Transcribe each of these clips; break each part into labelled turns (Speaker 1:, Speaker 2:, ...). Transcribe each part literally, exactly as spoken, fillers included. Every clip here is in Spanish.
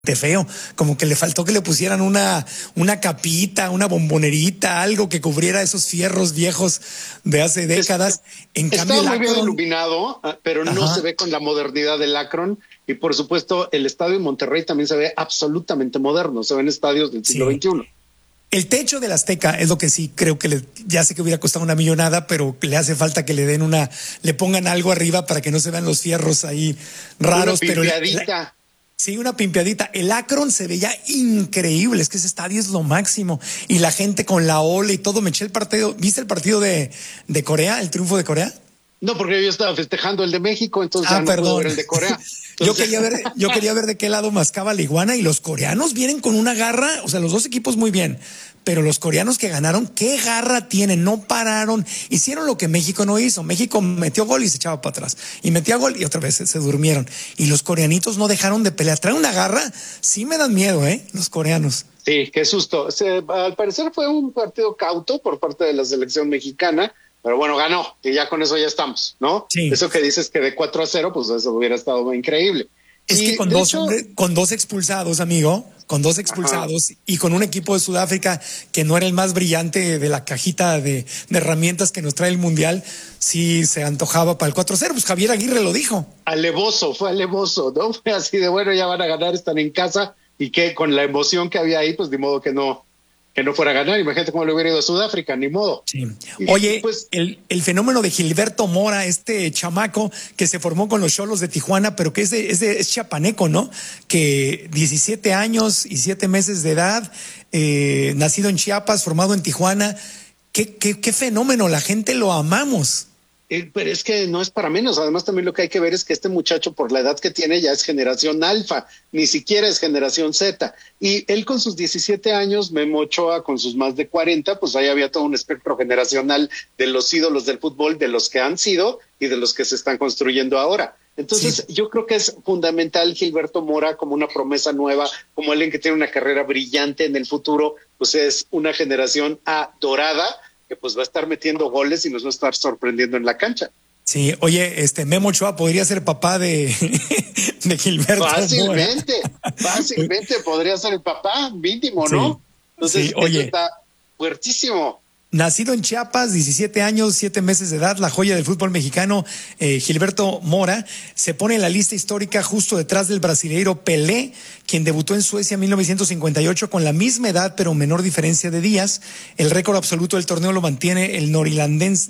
Speaker 1: feo, como que le faltó que le pusieran una, una capita, una bombonerita, algo que cubriera esos fierros viejos de hace décadas. En
Speaker 2: Está
Speaker 1: cambio,
Speaker 2: muy bien
Speaker 1: Akron,
Speaker 2: iluminado, pero no
Speaker 1: ajá,
Speaker 2: se ve con la modernidad del Akron. Y por supuesto, el estadio en Monterrey también se ve absolutamente moderno. Se ven estadios del siglo
Speaker 1: sí.
Speaker 2: veintiuno.
Speaker 1: El techo del Azteca es lo que sí creo que le, ya sé que hubiera costado una millonada, pero le hace falta que le den una, le pongan algo arriba para que no se vean los fierros ahí raros.
Speaker 2: Una
Speaker 1: Pero la,
Speaker 2: pimpeadita.
Speaker 1: sí, una pimpeadita. El Akron se veía increíble, es que ese estadio es lo máximo. Y la gente con la ola y todo. Me eché el partido, ¿viste el partido de, de Corea, el triunfo de Corea?
Speaker 2: No, porque yo estaba festejando el de México, entonces
Speaker 1: Ah,
Speaker 2: ya no
Speaker 1: perdón.
Speaker 2: puedo ver el de Corea. Entonces...
Speaker 1: yo quería ver, yo quería ver de qué lado mascaba la iguana, y los coreanos vienen con una garra, o sea, los dos equipos muy bien, pero los coreanos que ganaron, qué garra tienen, no pararon, hicieron lo que México no hizo. México metió gol y se echaba para atrás, y metía gol y otra vez se, se durmieron, y los coreanitos no dejaron de pelear. Traen una garra, sí me dan miedo, eh, los coreanos.
Speaker 2: Sí, qué susto. Se, al parecer fue un partido cauto por parte de la selección mexicana, pero bueno, ganó, y ya con eso ya estamos, ¿no?
Speaker 1: Sí.
Speaker 2: Eso que dices que de cuatro a cero, pues eso hubiera estado increíble.
Speaker 1: Es
Speaker 2: y
Speaker 1: que con dos,
Speaker 2: hecho,
Speaker 1: hombre, con dos expulsados, amigo, con dos expulsados, ajá, y con un equipo de Sudáfrica que no era el más brillante de la cajita de, de herramientas que nos trae el Mundial, sí se antojaba para el cuatro a cero. Pues Javier Aguirre lo dijo.
Speaker 2: Alevoso, fue alevoso, ¿no? Fue así de, bueno, ya van a ganar, están en casa, y que con la emoción que había ahí, pues de modo que no, que no fuera a ganar. Imagínate cómo le hubiera ido a Sudáfrica, ni modo.
Speaker 1: Sí. Oye, y pues el, el fenómeno de Gilberto Mora, este chamaco que se formó con los Xolos de Tijuana, pero que es, de, es, de, es chiapaneco, ¿no? Que diecisiete años y siete meses de edad, eh, nacido en Chiapas, formado en Tijuana. ¿Qué, qué, qué fenómeno? La gente lo amamos.
Speaker 2: Eh, pero es que no es para menos. Además, también lo que hay que ver es que este muchacho, por la edad que tiene, ya es generación alfa, ni siquiera es generación Z. Y él con sus diecisiete años, Memo Ochoa con sus más de cuarenta, pues ahí había todo un espectro generacional de los ídolos del fútbol, de los que han sido y de los que se están construyendo ahora. Entonces, sí, yo creo que es fundamental Gilberto Mora como una promesa nueva, como alguien que tiene una carrera brillante en el futuro, pues es una generación A dorada, que pues va a estar metiendo goles y nos va a estar sorprendiendo en la cancha.
Speaker 1: Sí, oye, este Memo Ochoa podría ser papá de, de Gilberto
Speaker 2: Fácilmente,
Speaker 1: Mora.
Speaker 2: fácilmente podría ser el papá, mínimo, ¿no?
Speaker 1: Sí,
Speaker 2: Entonces,
Speaker 1: sí, oye,
Speaker 2: eso está fuertísimo.
Speaker 1: Nacido en Chiapas, diecisiete años, siete meses de edad, la joya del fútbol mexicano, eh, Gilberto Mora, se pone en la lista histórica justo detrás del brasileiro Pelé, quien debutó en Suecia en mil novecientos cincuenta y ocho con la misma edad pero menor diferencia de días. El récord absoluto del torneo lo mantiene el norirlandés,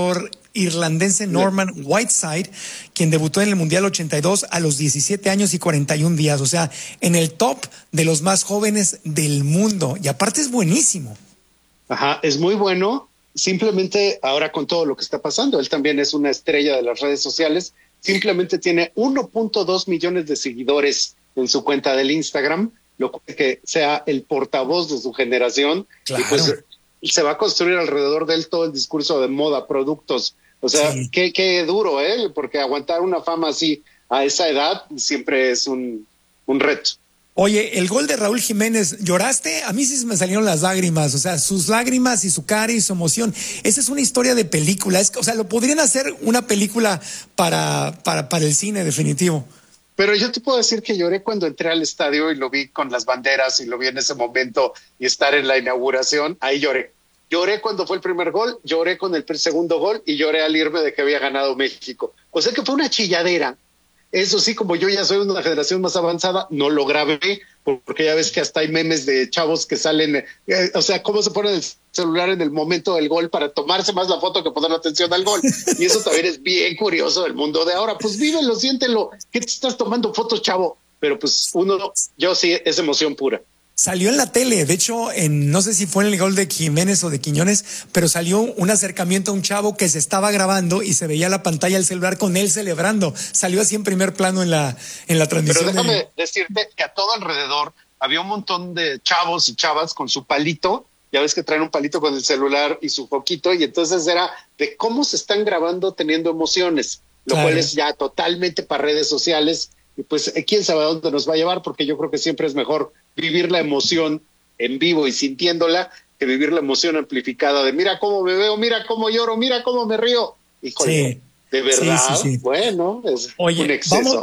Speaker 1: norirlandés Norman Whiteside, quien debutó en el Mundial ochenta y dos a los diecisiete años y cuarenta y un días, o sea, en el top de los más jóvenes del mundo. Y aparte es buenísimo.
Speaker 2: Ajá, es muy bueno. Simplemente ahora con todo lo que está pasando, él también es una estrella de las redes sociales. Simplemente tiene uno punto dos millones de seguidores en su cuenta del Instagram, lo que sea el portavoz de su generación.
Speaker 1: Claro.
Speaker 2: Y pues se va a construir alrededor de él todo el discurso de moda, productos. O sea, sí, qué, qué duro, ¿eh? Porque aguantar una fama así a esa edad siempre es un, un reto.
Speaker 1: Oye, el gol de Raúl Jiménez, ¿lloraste? A mí sí me salieron las lágrimas, o sea, sus lágrimas y su cara y su emoción. Esa es una historia de película, es, o sea, lo podrían hacer una película para, para, para el cine, definitivo.
Speaker 2: Pero yo te puedo decir que lloré cuando entré al estadio y lo vi con las banderas y lo vi en ese momento y estar en la inauguración, ahí lloré. Lloré cuando fue el primer gol, lloré con el segundo gol y lloré al irme de que había ganado México. O sea que fue una chilladera. Eso sí, como yo ya soy una generación más avanzada, no lo grabé, porque ya ves que hasta hay memes de chavos que salen, eh, o sea, cómo se pone el celular en el momento del gol para tomarse más la foto que poner la atención al gol. Y eso también es bien curioso del mundo de ahora. Pues vívelo, siéntelo. ¿Qué te estás tomando fotos, chavo? Pero pues uno, yo sí, es emoción pura.
Speaker 1: Salió en la tele, de hecho, en, no sé si fue en el gol de Jiménez o de Quiñones, pero salió un acercamiento a un chavo que se estaba grabando y se veía la pantalla del celular con él celebrando. Salió así en primer plano en la, en la transmisión.
Speaker 2: Pero déjame de... decirte que a todo alrededor había un montón de chavos y chavas con su palito. Ya ves que traen un palito con el celular y su foquito, y entonces era de cómo se están grabando teniendo emociones, lo claro. cual es ya totalmente para redes sociales. Y pues quién sabe a dónde nos va a llevar, porque yo creo que siempre es mejor vivir la emoción en vivo y sintiéndola que vivir la emoción amplificada de mira cómo me veo, mira cómo lloro, mira cómo me río. Híjole, sí, de verdad, sí, sí, sí. Bueno, es
Speaker 1: Oye,
Speaker 2: un exceso.
Speaker 1: Vamos,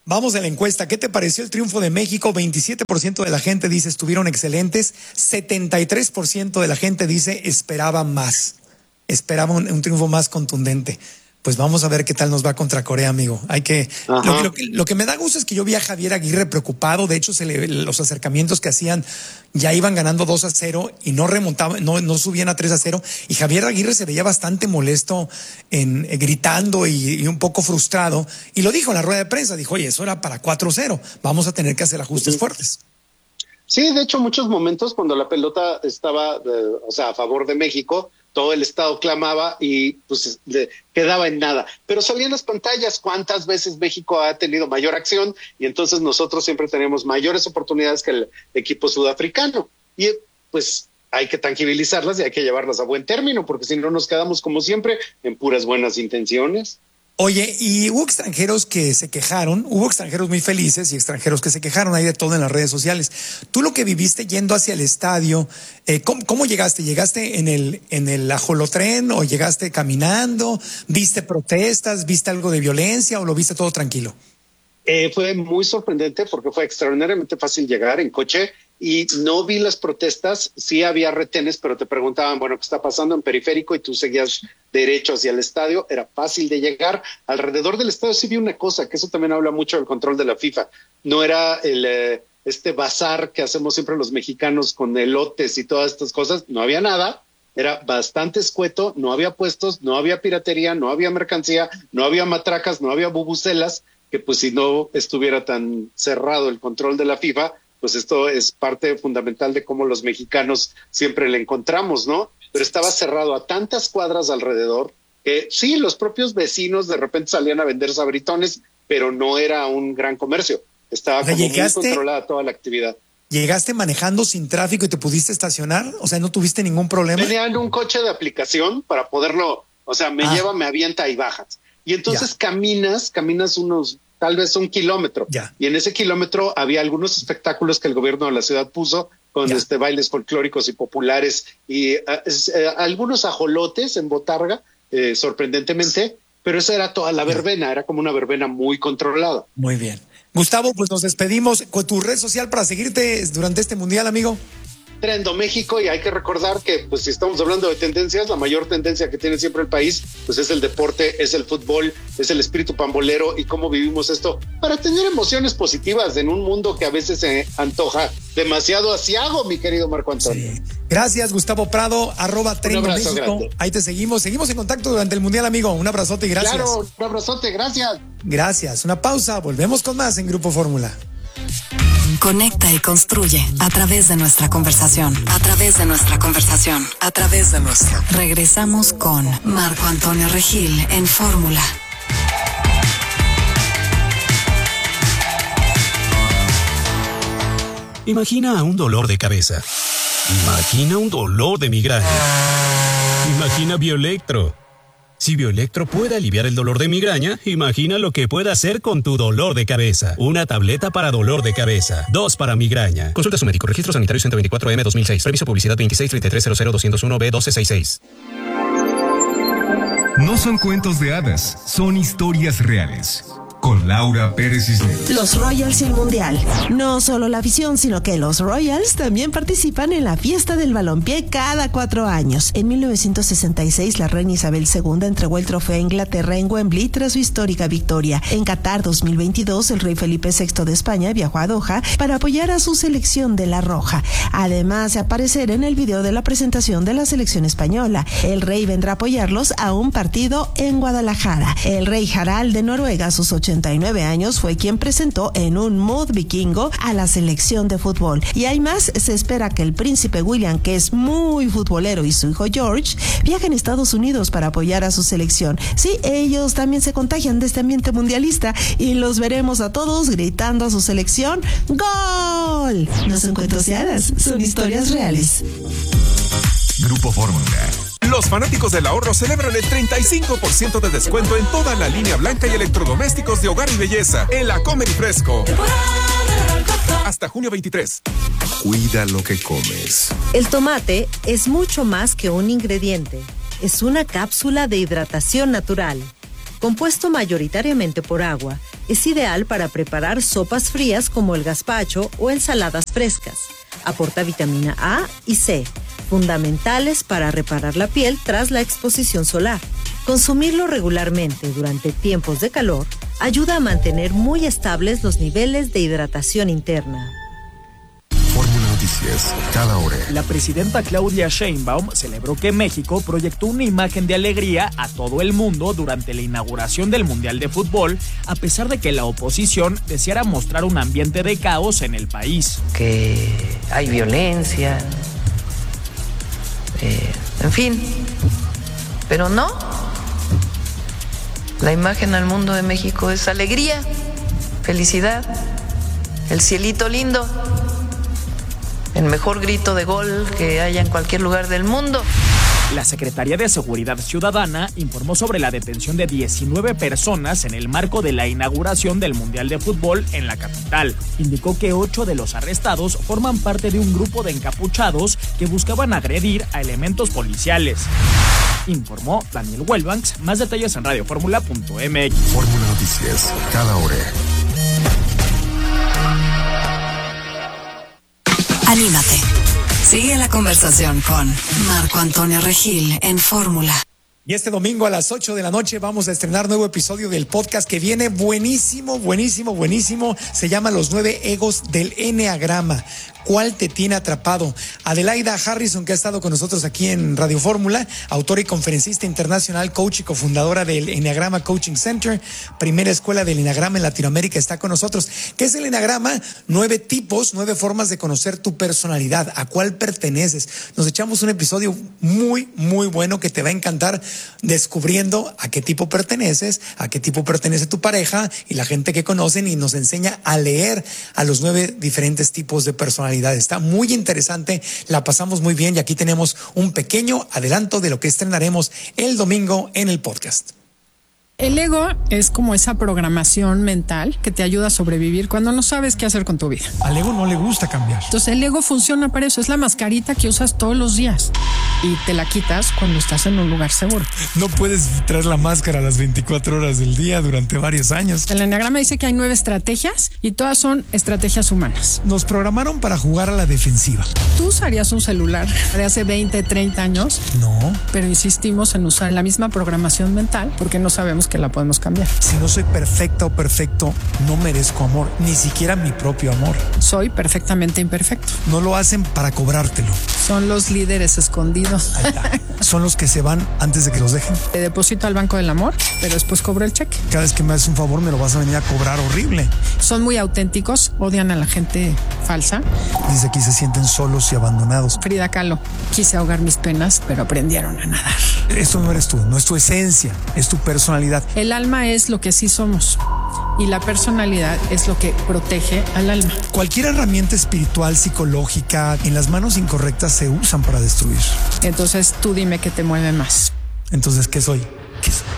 Speaker 1: Vamos a la encuesta. ¿Qué te pareció el triunfo de México? veintisiete por ciento de la gente dice estuvieron excelentes. setenta y tres por ciento de la gente dice esperaba más. Esperaba un, un triunfo más contundente. Pues vamos a ver qué tal nos va contra Corea, amigo. Hay que lo, lo, que lo que me da gusto es que yo vi a Javier Aguirre preocupado. De hecho, se le, los acercamientos que hacían ya iban ganando dos a cero y no remontaban, no, no subían a tres a cero. Y Javier Aguirre se veía bastante molesto, en, eh, gritando y, y un poco frustrado. Y lo dijo en la rueda de prensa. Dijo, oye, eso era para cuatro cero. Vamos a tener que hacer ajustes uh-huh. fuertes.
Speaker 2: Sí, de hecho, muchos momentos cuando la pelota estaba, eh, o sea, a favor de México, todo el estado clamaba y pues le quedaba en nada. Pero salían las pantallas cuántas veces México ha tenido mayor acción y entonces nosotros siempre tenemos mayores oportunidades que el equipo sudafricano. Y pues hay que tangibilizarlas y hay que llevarlas a buen término, porque si no nos quedamos como siempre en puras buenas intenciones.
Speaker 1: Oye, y hubo extranjeros que se quejaron, hubo extranjeros muy felices y extranjeros que se quejaron, hay de todo en las redes sociales. Tú lo que viviste yendo hacia el estadio, eh, ¿cómo, ¿cómo llegaste? ¿Llegaste en el, en el ajolotren o llegaste caminando? ¿Viste protestas? ¿Viste algo de violencia o lo viste todo tranquilo?
Speaker 2: Eh, fue muy sorprendente porque fue extraordinariamente fácil llegar en coche y no vi las protestas. Sí había retenes, pero te preguntaban, bueno, ¿qué está pasando en periférico? Y tú seguías derecho hacia el estadio. Era fácil de llegar. Alrededor del estadio sí vi una cosa, que eso también habla mucho del control de la FIFA. No era el eh, este bazar que hacemos siempre los mexicanos con elotes y todas estas cosas. No había nada. Era bastante escueto. No había puestos, no había piratería, no había mercancía, no había matracas, no había bubucelas, que pues si no estuviera tan cerrado el control de la FIFA, pues esto es parte fundamental de cómo los mexicanos siempre le encontramos, ¿no? Pero estaba cerrado a tantas cuadras alrededor que sí, los propios vecinos de repente salían a vender sabritones, pero no era un gran comercio. Estaba como muy controlada toda la actividad.
Speaker 1: ¿Llegaste manejando sin tráfico y te pudiste estacionar? O sea, ¿no tuviste ningún problema?
Speaker 2: Tenían un coche de aplicación para poderlo, o sea, me ah. lleva, me avienta y bajas. Y entonces ya. caminas, caminas unos, tal vez un kilómetro. Ya. Y en ese kilómetro había algunos espectáculos que el gobierno de la ciudad puso con ya. este bailes folclóricos y populares y uh, es, uh, algunos ajolotes en botarga, eh, sorprendentemente, pero esa era toda la verbena, era como una verbena muy controlada.
Speaker 1: Muy bien. Gustavo, pues nos despedimos. ¿Con tu red social para seguirte durante este mundial, amigo?
Speaker 2: Trendo México, y hay que recordar que pues si estamos hablando de tendencias, la mayor tendencia que tiene siempre el país pues es el deporte, es el fútbol, es el espíritu pambolero y cómo vivimos esto para tener emociones positivas en un mundo que a veces se antoja demasiado asiago, mi querido Marco Antonio. Sí.
Speaker 1: Gracias, Gustavo Prado, arroba Trendo México. Grande. Ahí te seguimos, seguimos en contacto durante el mundial, amigo. Un abrazote y gracias.
Speaker 2: Claro, un abrazote, gracias.
Speaker 1: Gracias, una pausa, volvemos con más en Grupo Fórmula.
Speaker 3: Conecta y construye a través de nuestra conversación, a través de nuestra conversación, a través de nuestra. Regresamos con Marco Antonio Regil en Fórmula.
Speaker 4: Imagina un dolor de cabeza. Imagina un dolor de migraña. Imagina Bioelectro. Si Bioelectro puede aliviar el dolor de migraña, imagina lo que puede hacer con tu dolor de cabeza. Una tableta para dolor de cabeza, dos para migraña. Consulta a su médico. Registro Sanitario ciento veinticuatro M dos mil seis. Reviso publicidad veintiséis treinta y tres cero cero doscientos uno B doce sesenta y seis.
Speaker 5: No son cuentos de hadas, son historias reales. Con Laura Pérez Cisneros.
Speaker 6: Los Royals y el Mundial. No solo la afición, sino que los Royals también participan en la fiesta del balompié cada cuatro años. En mil novecientos sesenta y seis, la reina Isabel segunda entregó el trofeo a Inglaterra en Wembley tras su histórica victoria. En Qatar dos mil veintidós, el rey Felipe sexto de España viajó a Doha para apoyar a su selección de la Roja. Además de aparecer en el video de la presentación de la selección española. El rey vendrá a apoyarlos a un partido en Guadalajara. El rey Harald de Noruega, a sus ochenta y nueve años, fue quien presentó en un mood vikingo a la selección de fútbol. Y hay más, se espera que el príncipe William, que es muy futbolero, y su hijo George viajen a Estados Unidos para apoyar a su selección. Sí, ellos también se contagian de este ambiente mundialista y los veremos a todos gritando a su selección ¡Gol! No son cuentos de hadas, son historias reales.
Speaker 5: Grupo Fórmula.
Speaker 7: Los fanáticos del ahorro celebran el treinta y cinco por ciento de descuento en toda la línea blanca y electrodomésticos de hogar y belleza en la Comer y Fresco. Hasta junio veintitrés.
Speaker 5: Cuida lo que comes.
Speaker 8: El tomate es mucho más que un ingrediente. Es una cápsula de hidratación natural. Compuesto mayoritariamente por agua, Es ideal para preparar sopas frías como el gazpacho o ensaladas frescas. Aporta vitamina A y C, fundamentales para reparar la piel tras la exposición solar. Consumirlo regularmente durante tiempos de calor ayuda a mantener muy estables los niveles de hidratación interna.
Speaker 5: Fórmula Noticias, cada hora.
Speaker 9: La presidenta Claudia Sheinbaum celebró que México proyectó una imagen de alegría a todo el mundo durante la inauguración del Mundial de Fútbol, a pesar de que la oposición deseara mostrar un ambiente de caos en el país.
Speaker 10: Que hay violencia, eh, en fin, pero no. La imagen al mundo de México es alegría, felicidad, el cielito lindo, el mejor grito de gol que haya en cualquier lugar del mundo.
Speaker 9: La Secretaría de Seguridad Ciudadana informó sobre la detención de diecinueve personas en el marco de la inauguración del Mundial de Fútbol en la capital. Indicó que ocho de los arrestados forman parte de un grupo de encapuchados que buscaban agredir a elementos policiales. Informó Daniel Welbanks. Más detalles en radio fórmula punto m x.
Speaker 5: Fórmula Noticias, cada hora.
Speaker 3: Anímate. Sigue la conversación con Marco Antonio Regil en Fórmula.
Speaker 1: Y este domingo a las ocho de la noche vamos a estrenar nuevo episodio del podcast que viene buenísimo, buenísimo, buenísimo. Se llama Los nueve egos del Eneagrama. ¿Cuál te tiene atrapado? Adelaida Harrison, que ha estado con nosotros aquí en Radio Fórmula, autora y conferencista internacional, coach y cofundadora del Eneagrama Coaching Center, primera escuela del Eneagrama en Latinoamérica, está con nosotros. ¿Qué es el Eneagrama? Nueve tipos, nueve formas de conocer tu personalidad, a cuál perteneces. Nos echamos un episodio muy, muy bueno que te va a encantar, descubriendo a qué tipo perteneces, a qué tipo pertenece tu pareja y la gente que conocen, y nos enseña a leer a los nueve diferentes tipos de personalidad. Está muy interesante, la pasamos muy bien y aquí tenemos un pequeño adelanto de lo que estrenaremos el domingo en el podcast.
Speaker 11: El ego es como esa programación mental que te ayuda a sobrevivir cuando no sabes qué hacer con tu vida.
Speaker 1: Al ego no le gusta cambiar.
Speaker 11: Entonces el ego funciona para eso, es la mascarita que usas todos los días y te la quitas cuando estás en un lugar seguro.
Speaker 1: No puedes traer la máscara las veinticuatro horas del día durante varios años.
Speaker 11: El Eneagrama dice que hay nueve estrategias y todas son estrategias humanas.
Speaker 1: Nos programaron para jugar a la defensiva.
Speaker 11: ¿Tú usarías un celular de hace veinte, treinta años?
Speaker 1: No.
Speaker 11: Pero insistimos en usar la misma programación mental porque no sabemos que la podemos cambiar.
Speaker 1: Si no soy perfecta o perfecto, no merezco amor, ni siquiera mi propio amor.
Speaker 11: Soy perfectamente imperfecto.
Speaker 1: No lo hacen para cobrártelo.
Speaker 11: Son los líderes escondidos.
Speaker 1: Ahí está. Son los que se van antes de que los dejen.
Speaker 11: Te deposito al banco del amor, pero después cobro el cheque.
Speaker 1: Cada vez que me haces un favor me lo vas a venir a cobrar horrible.
Speaker 11: Son muy auténticos, odian a la gente falsa.
Speaker 1: Dice aquí se sienten solos y abandonados.
Speaker 11: Frida Kahlo, quise ahogar mis penas, pero aprendieron a nadar.
Speaker 1: Esto no eres tú, no es tu esencia, es tu personalidad.
Speaker 11: El alma es lo que sí somos y la personalidad es lo que protege al alma.
Speaker 1: Cualquier herramienta espiritual, psicológica, en las manos incorrectas se usan para destruir.
Speaker 11: Entonces tú dime qué te mueve más.
Speaker 1: Entonces, ¿qué soy? ¿Qué soy?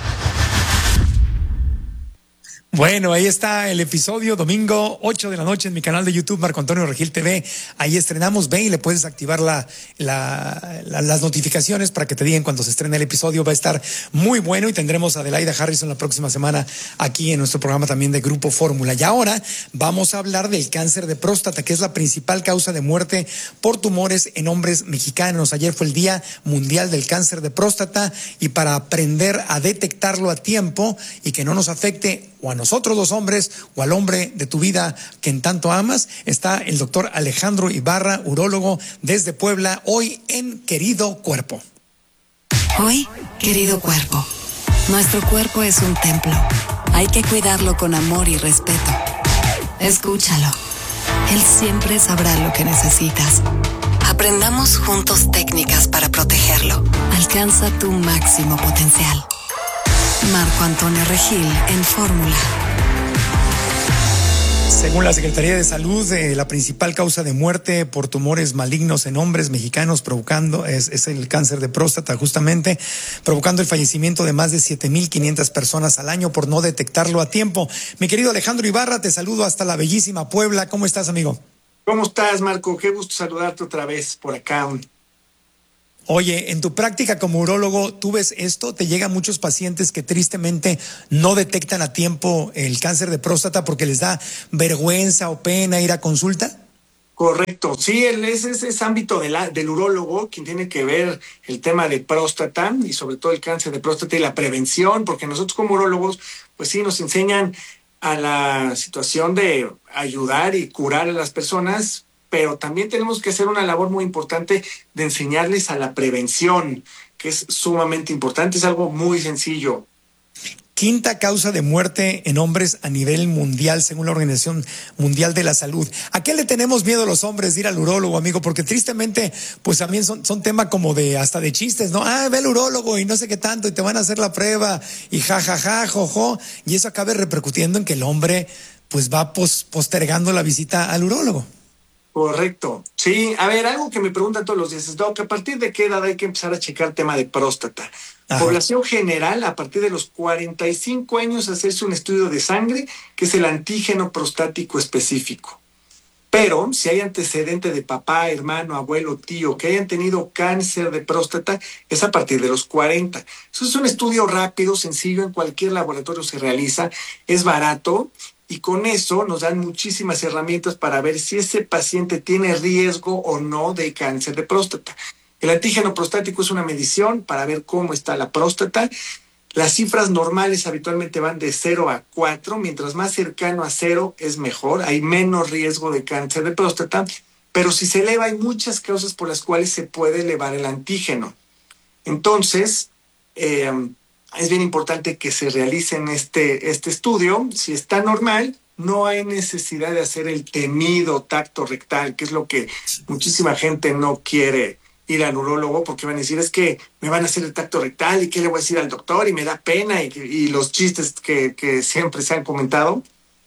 Speaker 1: Bueno, ahí está el episodio, domingo ocho de la noche en mi canal de YouTube, Marco Antonio Regil T V. Ahí estrenamos, ve y le puedes activar la, la, la, las notificaciones para que te digan cuando se estrene el episodio. Va a estar muy bueno y tendremos a Adelaida Harrison la próxima semana aquí en nuestro programa también de Grupo Fórmula. Y ahora vamos a hablar del cáncer de próstata, que es la principal causa de muerte por tumores en hombres mexicanos. Ayer fue el Día Mundial del Cáncer de Próstata y para aprender a detectarlo a tiempo y que no nos afecte o a nosotros los hombres o al hombre de tu vida que en tanto amas, está el doctor Alejandro Ibarra, urólogo desde Puebla, hoy en Querido Cuerpo.
Speaker 3: Hoy, Querido Cuerpo, nuestro cuerpo es un templo. Hay que cuidarlo con amor y respeto. Escúchalo. Él siempre sabrá lo que necesitas. Aprendamos juntos técnicas para protegerlo. Alcanza tu máximo potencial. Marco Antonio Regil en Fórmula.
Speaker 1: Según la Secretaría de Salud, eh, la principal causa de muerte por tumores malignos en hombres mexicanos provocando es, es el cáncer de próstata, justamente provocando el fallecimiento de más de siete mil quinientas personas al año por no detectarlo a tiempo. Mi querido Alejandro Ibarra, te saludo hasta la bellísima Puebla. ¿Cómo estás, amigo?
Speaker 12: ¿Cómo estás, Marco? Qué gusto saludarte otra vez por acá.
Speaker 1: Oye, en tu práctica como urólogo, ¿tú ves esto? ¿Te llegan muchos pacientes que tristemente no detectan a tiempo el cáncer de próstata porque les da vergüenza o pena ir a consulta?
Speaker 12: Correcto, sí, ese es ese ámbito de la, del urólogo, quien tiene que ver el tema de próstata y sobre todo el cáncer de próstata y la prevención, porque nosotros como urólogos, pues sí, nos enseñan a la situación de ayudar y curar a las personas, pero también tenemos que hacer una labor muy importante de enseñarles a la prevención, que es sumamente importante, es algo muy sencillo.
Speaker 1: Quinta causa de muerte en hombres a nivel mundial, según la Organización Mundial de la Salud. ¿A qué le tenemos miedo los hombres de ir al urólogo, amigo? Porque tristemente, pues también son, son tema como de, hasta de chistes, ¿no? Ah, ve al urólogo y no sé qué tanto, y te van a hacer la prueba, y jajaja, jojo, y eso acaba repercutiendo en que el hombre, pues va pos, postergando la visita al urólogo.
Speaker 12: Correcto. Sí, a ver, algo que me preguntan todos los días es, Doc, ¿a partir de qué edad hay que empezar a checar tema de próstata? Ajá. Población general, a partir de los cuarenta y cinco años, hacerse un estudio de sangre, que es el antígeno prostático específico. Pero si hay antecedente de papá, hermano, abuelo, tío, que hayan tenido cáncer de próstata, es a partir de los cuarenta. Eso es un estudio rápido, sencillo, en cualquier laboratorio se realiza, es barato, y con eso nos dan muchísimas herramientas para ver si ese paciente tiene riesgo o no de cáncer de próstata. El antígeno prostático es una medición para ver cómo está la próstata. Las cifras normales habitualmente van de cero a cuatro, mientras más cercano a cero es mejor, hay menos riesgo de cáncer de próstata, pero si se eleva hay muchas causas por las cuales se puede elevar el antígeno. Entonces, eh, es bien importante que se realicen este, este estudio. Si está normal, no hay necesidad de hacer el temido tacto rectal, que es lo que muchísima gente no quiere ir al urólogo, porque van a decir, es que me van a hacer el tacto rectal y qué le voy a decir al doctor y me da pena, y, y los chistes que, que siempre se han comentado.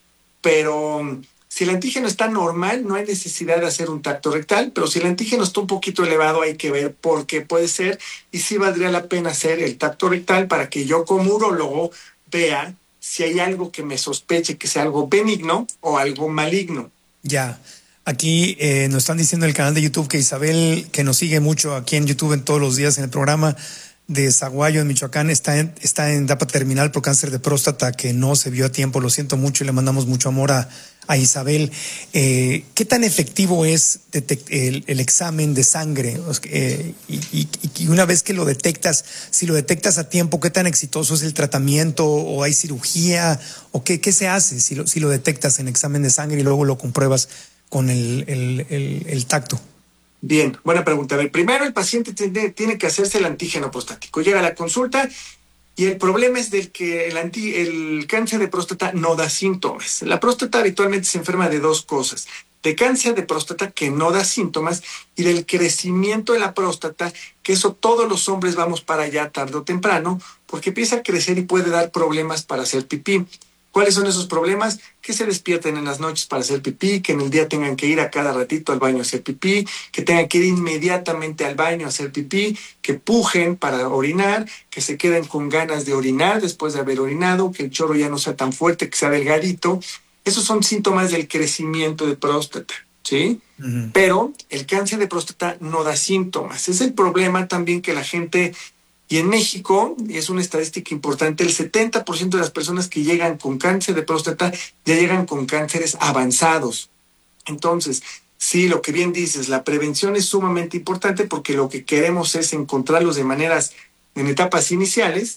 Speaker 12: Pero si el antígeno está normal, no hay necesidad de hacer un tacto rectal, pero si el antígeno está un poquito elevado, hay que ver por qué puede ser, y sí valdría la pena hacer el tacto rectal para que yo como urólogo vea si hay algo que me sospeche que sea algo benigno o algo maligno.
Speaker 1: Ya. Aquí eh, nos están diciendo en el canal de YouTube que Isabel, que nos sigue mucho aquí en YouTube en todos los días en el programa de Zaguayo en Michoacán, está en, está en etapa terminal por cáncer de próstata que no se vio a tiempo. Lo siento mucho y le mandamos mucho amor a, a Isabel. Eh, ¿Qué tan efectivo es detect- el, el examen de sangre? Eh, y, y, y una vez que lo detectas, si lo detectas a tiempo, ¿qué tan exitoso es el tratamiento? ¿O hay cirugía? ¿O qué, qué se hace si lo, si lo detectas en examen de sangre y luego lo compruebas con el, el, el, el tacto?
Speaker 12: Bien, buena pregunta. A ver, primero el paciente tiene, tiene que hacerse el antígeno prostático. Llega a la consulta y el problema es del que el, anti, el cáncer de próstata no da síntomas. La próstata habitualmente se enferma de dos cosas: de cáncer de próstata, que no da síntomas, y del crecimiento de la próstata, que eso todos los hombres vamos para allá tarde o temprano, porque empieza a crecer y puede dar problemas para hacer pipí. ¿Cuáles son esos problemas? Que se despierten en las noches para hacer pipí, que en el día tengan que ir a cada ratito al baño a hacer pipí, que tengan que ir inmediatamente al baño a hacer pipí, que pujen para orinar, que se queden con ganas de orinar después de haber orinado, que el chorro ya no sea tan fuerte, que sea delgadito. Esos son síntomas del crecimiento de próstata, ¿sí? Uh-huh. Pero el cáncer de próstata no da síntomas. Es el problema también que la gente... Y en México, y es una estadística importante, el setenta por ciento de las personas que llegan con cáncer de próstata ya llegan con cánceres avanzados. Entonces, sí, lo que bien dices, la prevención es sumamente importante porque lo que queremos es encontrarlos de maneras, en etapas iniciales,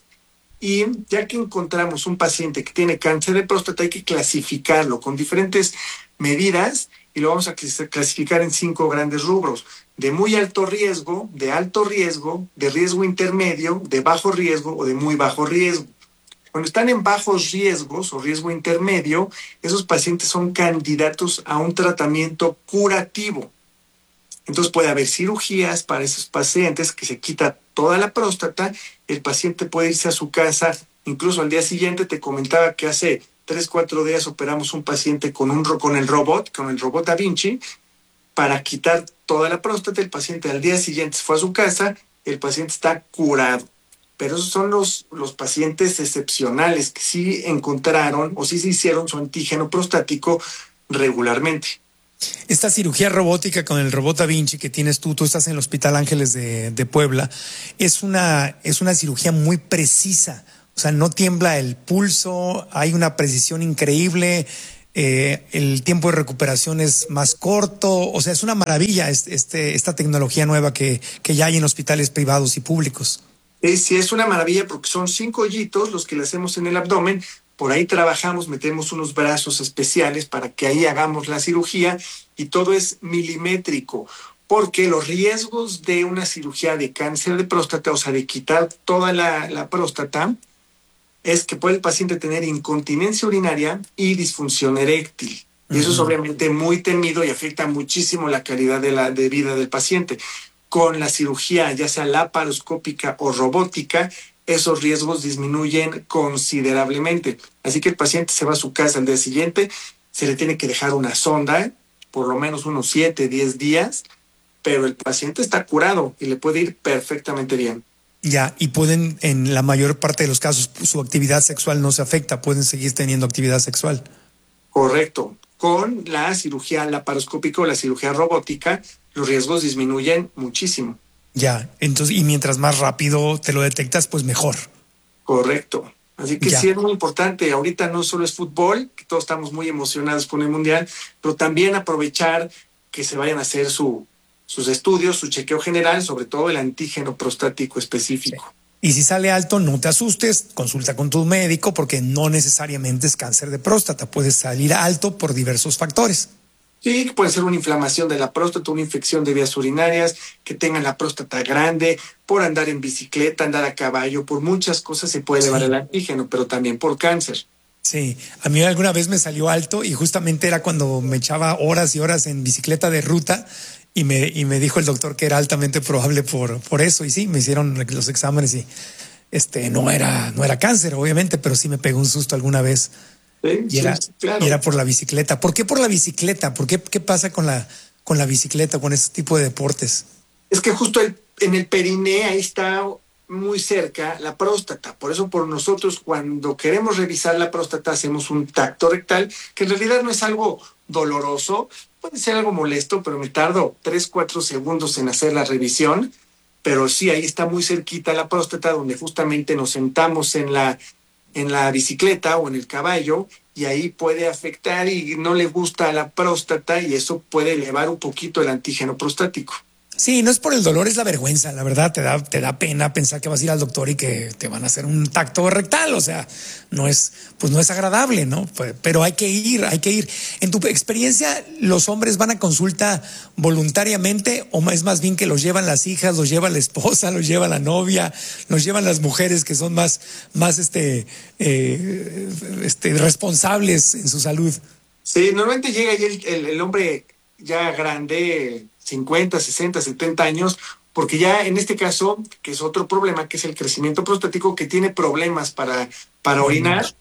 Speaker 12: y ya que encontramos un paciente que tiene cáncer de próstata, hay que clasificarlo con diferentes medidas y lo vamos a clasificar en cinco grandes rubros: de muy alto riesgo, de alto riesgo, de riesgo intermedio, de bajo riesgo o de muy bajo riesgo. Cuando están en bajos riesgos o riesgo intermedio, esos pacientes son candidatos a un tratamiento curativo. Entonces puede haber cirugías para esos pacientes, que se quita toda la próstata, el paciente puede irse a su casa, incluso al día siguiente. Te comentaba que hace tres, cuatro días operamos un paciente con, un, con el robot, con el robot Da Vinci, para quitar toda la próstata. El paciente al día siguiente fue a su casa, el paciente está curado. Pero esos son los, los pacientes excepcionales que sí encontraron o sí se hicieron su antígeno prostático regularmente.
Speaker 1: Esta cirugía robótica con el robot Da Vinci que tienes tú, tú estás en el Hospital Ángeles de, de Puebla, es una, es una cirugía muy precisa. O sea, no tiembla el pulso, hay una precisión increíble, eh, el tiempo de recuperación es más corto. O sea, es una maravilla este, esta tecnología nueva que, que ya hay en hospitales privados y públicos.
Speaker 12: Sí, sí, es una maravilla porque son cinco hoyitos los que le hacemos en el abdomen. Por ahí trabajamos, metemos unos brazos especiales para que ahí hagamos la cirugía y todo es milimétrico, porque los riesgos de una cirugía de cáncer de próstata, o sea, de quitar toda la, la próstata, es que puede el paciente tener incontinencia urinaria y disfunción eréctil. Y eso uh-huh. es obviamente muy temido y afecta muchísimo la calidad de, la, de vida del paciente. Con la cirugía, ya sea laparoscópica o robótica, esos riesgos disminuyen considerablemente. Así que el paciente se va a su casa al día siguiente, se le tiene que dejar una sonda, por lo menos unos siete, diez días, pero el paciente está curado y le puede ir perfectamente bien.
Speaker 1: Ya, y pueden, en la mayor parte de los casos, su actividad sexual no se afecta, pueden seguir teniendo actividad sexual.
Speaker 12: Correcto. Con la cirugía laparoscópica o la cirugía robótica, los riesgos disminuyen muchísimo.
Speaker 1: Ya, entonces, y mientras más rápido te lo detectas, pues mejor.
Speaker 12: Correcto. Así que ya. Sí es muy importante. Ahorita no solo es fútbol, que todos estamos muy emocionados con el Mundial, pero también aprovechar que se vayan a hacer su, sus estudios, su chequeo general, sobre todo el antígeno prostático específico.
Speaker 1: Y si sale alto, no te asustes, consulta con tu médico, porque no necesariamente es cáncer de próstata, puede salir alto por diversos factores.
Speaker 12: Sí, puede ser una inflamación de la próstata, una infección de vías urinarias, que tengan la próstata grande, por andar en bicicleta, andar a caballo, por muchas cosas se puede sí. elevar el antígeno, pero también por cáncer.
Speaker 1: Sí, a mí alguna vez me salió alto y justamente era cuando me echaba horas y horas en bicicleta de ruta y me, y me dijo el doctor que era altamente probable por, por eso. Y sí, me hicieron los exámenes y este, no era, no era cáncer, obviamente, pero sí me pegó un susto alguna vez.
Speaker 12: Sí,
Speaker 1: y, era,
Speaker 12: sí, claro.
Speaker 1: y era por la bicicleta. ¿Por qué por la bicicleta? ¿Por qué, qué pasa con la, con la bicicleta, con este tipo de deportes?
Speaker 12: Es que justo el, en el periné ahí está muy cerca la próstata. Por eso por nosotros cuando queremos revisar la próstata hacemos un tacto rectal, que en realidad no es algo doloroso, puede ser algo molesto, pero me tardo tres, cuatro segundos en hacer la revisión. Pero sí, ahí está muy cerquita la próstata, donde justamente nos sentamos en la en la bicicleta o en el caballo, y ahí puede afectar y no le gusta a la próstata y eso puede elevar un poquito el antígeno prostático.
Speaker 1: Sí, no es por el dolor, es la vergüenza, la verdad, te da, te da pena pensar que vas a ir al doctor y que te van a hacer un tacto rectal, o sea, no es, pues no es agradable, ¿no? Pero hay que ir, hay que ir. En tu experiencia, ¿los hombres van a consulta voluntariamente o es más bien que los llevan las hijas, los lleva la esposa, los lleva la novia, los llevan las mujeres que son más, más este, eh, este, responsables en su salud?
Speaker 12: Sí, normalmente llega ahí el, el, el hombre ya grande, cincuenta, sesenta, setenta años, porque ya en este caso, que es otro problema, que es el crecimiento prostático, que tiene problemas para, para orinar,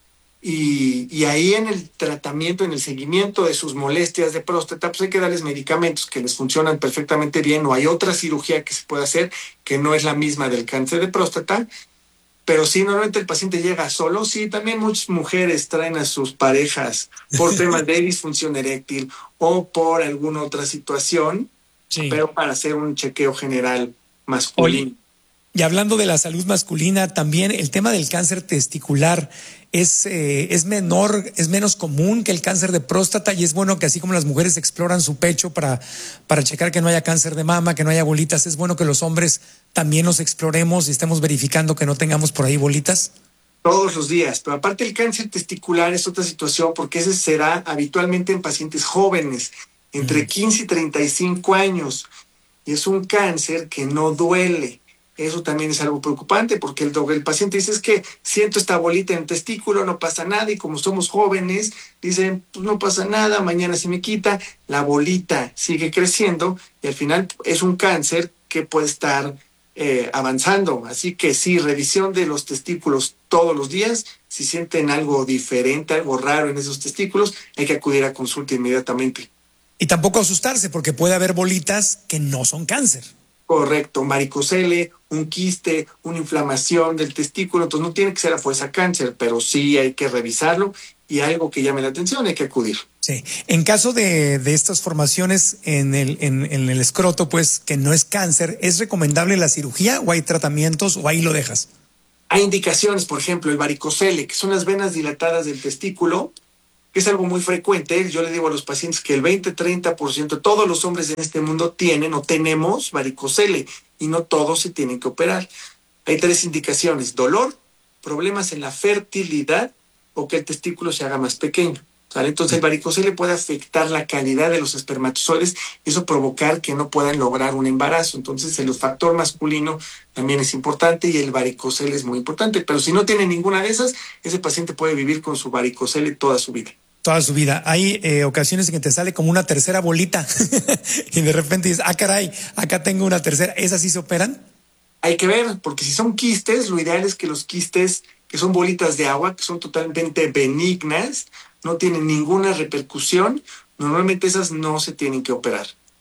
Speaker 12: y, y ahí en el tratamiento, en el seguimiento de sus molestias de próstata, pues hay que darles medicamentos que les funcionan perfectamente bien, o hay otra cirugía que se puede hacer, que no es la misma del cáncer de próstata, pero sí, normalmente el paciente llega solo. Sí, también muchas mujeres traen a sus parejas por temas de disfunción eréctil o por alguna otra situación, sí. pero para hacer un chequeo general masculino.
Speaker 1: Oye, y hablando de la salud masculina, también el tema del cáncer testicular es, eh, es menor, es menos común que el cáncer de próstata, y es bueno que así como las mujeres exploran su pecho para, para checar que no haya cáncer de mama, que no haya bolitas, es bueno que los hombres también los exploremos y estemos verificando que no tengamos por ahí bolitas.
Speaker 12: Todos los días, pero aparte el cáncer testicular es otra situación porque ese se da habitualmente en pacientes jóvenes, entre uh-huh. quince y treinta y cinco años, y es un cáncer que no duele. Eso también es algo preocupante porque el, el paciente dice es que siento esta bolita en el testículo, no pasa nada, y como somos jóvenes, dicen pues no pasa nada, mañana se me quita, la bolita sigue creciendo y al final es un cáncer que puede estar eh, avanzando. Así que sí, revisión de los testículos todos los días. Si sienten algo diferente, algo raro en esos testículos, hay que acudir a consulta inmediatamente.
Speaker 1: Y tampoco asustarse porque puede haber bolitas que no son cáncer.
Speaker 12: Correcto, varicocele, un quiste, una inflamación del testículo, entonces no tiene que ser a fuerza cáncer, pero sí hay que revisarlo y algo que llame la atención, hay que acudir.
Speaker 1: Sí. En caso de, de estas formaciones en el, en, en el escroto, pues, que no es cáncer, ¿es recomendable la cirugía o hay tratamientos o ahí lo dejas?
Speaker 12: Hay indicaciones, por ejemplo, el varicocele, que son las venas dilatadas del testículo, que es algo muy frecuente. Yo le digo a los pacientes que el veinte a treinta por ciento de todos los hombres en este mundo tienen o tenemos varicocele y no todos se tienen que operar. Hay tres indicaciones: dolor, problemas en la fertilidad o que el testículo se haga más pequeño. ¿Sale? Entonces el varicocele puede afectar la calidad de los espermatozoides y eso provocar que no puedan lograr un embarazo. Entonces el factor masculino también es importante y el varicocele es muy importante. Pero si no tiene ninguna de esas, ese paciente puede vivir con su varicocele toda su vida.
Speaker 1: Toda su vida. Hay eh, ocasiones en que te sale como una tercera bolita y de repente dices, ah, caray, acá tengo una tercera. ¿Esas sí se operan?
Speaker 12: Hay que ver, porque si son quistes, lo ideal es que los quistes, que son bolitas de agua, que son totalmente benignas, no tienen ninguna repercusión, normalmente esas no se tienen que operar.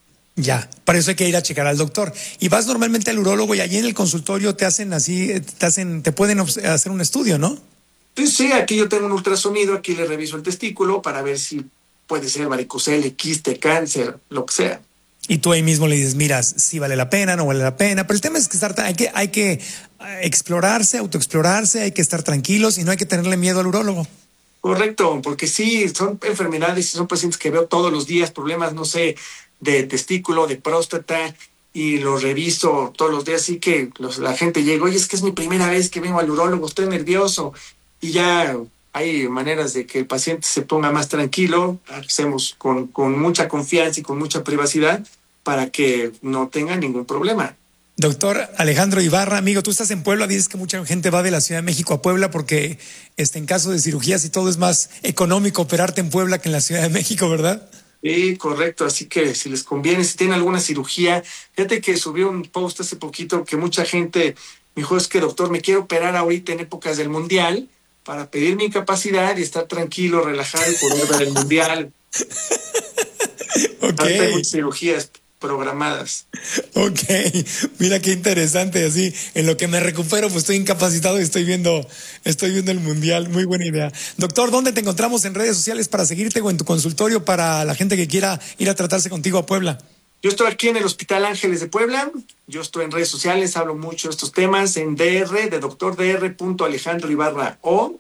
Speaker 1: Ya, para eso hay que ir a checar al doctor. Y vas normalmente al urólogo y allí en el consultorio te hacen así, te hacen, te pueden hacer un estudio, ¿no?
Speaker 12: Pues sí, aquí yo tengo un ultrasonido, aquí le reviso el testículo para ver si puede ser varicocele, quiste, cáncer, lo que sea.
Speaker 1: Y tú ahí mismo le dices, mira, si vale la pena, no vale la pena. Pero el tema es que estar, hay que, hay que explorarse, autoexplorarse, hay que estar tranquilos y no hay que tenerle miedo al urólogo.
Speaker 12: Correcto, porque sí, son enfermedades y son pacientes que veo todos los días, problemas, no sé, de testículo, de próstata, y los reviso todos los días, así que los, la gente llega, oye, es que es mi primera vez que vengo al urólogo, estoy nervioso, y ya hay maneras de que el paciente se ponga más tranquilo, hacemos con, con mucha confianza y con mucha privacidad para que no tenga ningún problema.
Speaker 1: Doctor Alejandro Ibarra, amigo, tú estás en Puebla, dices que mucha gente va de la Ciudad de México a Puebla porque este, en caso de cirugías y todo es más económico operarte en Puebla que en la Ciudad de México, ¿verdad?
Speaker 12: Sí, correcto, así que si les conviene, si tienen alguna cirugía, fíjate que subí un post hace poquito que mucha gente me dijo, es que doctor, me quiero operar ahorita en épocas del Mundial para pedir mi incapacidad y estar tranquilo, relajado y poder ver el Mundial.
Speaker 1: Ok.
Speaker 12: Hay muchas cirugías programadas.
Speaker 1: Ok, mira qué interesante, así en lo que me recupero pues estoy incapacitado y estoy viendo estoy viendo el Mundial, muy buena idea. Doctor, ¿dónde te encontramos en redes sociales para seguirte o en tu consultorio para la gente que quiera ir a tratarse contigo a Puebla?
Speaker 12: Yo estoy aquí en el Hospital Ángeles de Puebla, yo estoy en redes sociales, hablo mucho de estos temas en D R, de doctor D R punto Alejandro Ibarra O,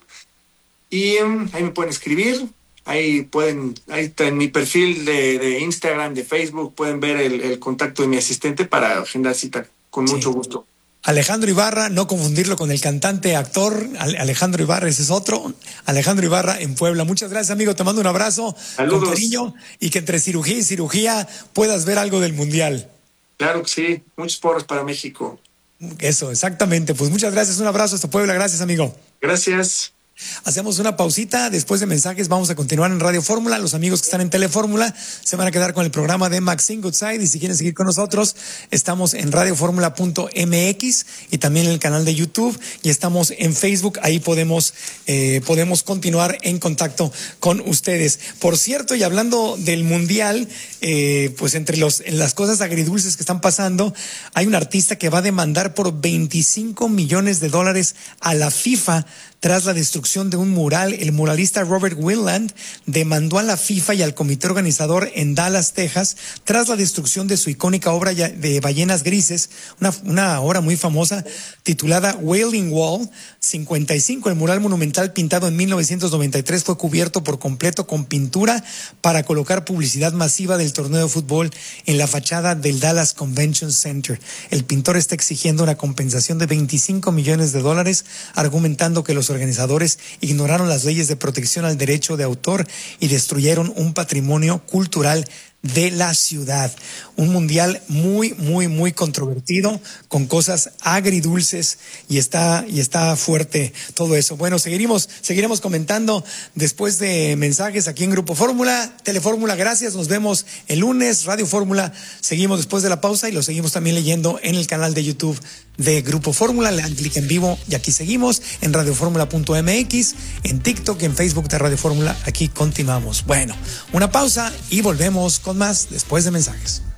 Speaker 12: y um, ahí me pueden escribir. Ahí pueden, ahí está en mi perfil de, de Instagram, de Facebook, pueden ver el, el contacto de mi asistente para agendar cita con sí. mucho gusto.
Speaker 1: Alejandro Ibarra, no confundirlo con el cantante, actor, Alejandro Ibarra, ese es otro. Alejandro Ibarra en Puebla. Muchas gracias, amigo, te mando un abrazo.
Speaker 12: Saludos.
Speaker 1: Con cariño y que entre cirugía y cirugía puedas ver algo del Mundial.
Speaker 12: Claro que sí, muchos porros para México.
Speaker 1: Eso, exactamente. Pues muchas gracias, un abrazo hasta Puebla, gracias, amigo.
Speaker 12: Gracias.
Speaker 1: Hacemos una pausita, después de mensajes vamos a continuar en Radio Fórmula. Los amigos que están en Telefórmula se van a quedar con el programa de Maxine Goodside y si quieren seguir con nosotros, estamos en radio fórmula punto m x y también en el canal de YouTube y estamos en Facebook, ahí podemos eh, podemos continuar en contacto con ustedes. Por cierto, y hablando del Mundial, eh, pues entre los en las cosas agridulces que están pasando, hay un artista que va a demandar por veinticinco millones de dólares a la FIFA tras la destrucción de un mural. El muralista Robert Winland demandó a la FIFA y al comité organizador en Dallas, Texas, tras la destrucción de su icónica obra de ballenas grises, una, una obra muy famosa titulada Wailing Wall cincuenta y cinco. El mural monumental pintado en mil novecientos noventa y tres fue cubierto por completo con pintura para colocar publicidad masiva del torneo de fútbol en la fachada del Dallas Convention Center. El pintor está exigiendo una compensación de veinticinco millones de dólares, argumentando que los organizadores ignoraron las leyes de protección al derecho de autor y destruyeron un patrimonio cultural de la ciudad. Un mundial muy, muy, muy controvertido, con cosas agridulces y está, y está fuerte todo eso. Bueno, seguiremos, seguiremos comentando después de mensajes aquí en Grupo Fórmula, Telefórmula, gracias, nos vemos el lunes, Radio Fórmula, seguimos después de la pausa y lo seguimos también leyendo en el canal de YouTube de Grupo Fórmula, le dan clic en vivo y aquí seguimos en radio fórmula punto m x, en TikTok, en Facebook de Radio Fórmula, aquí continuamos. Bueno, una pausa y volvemos con más después de mensajes.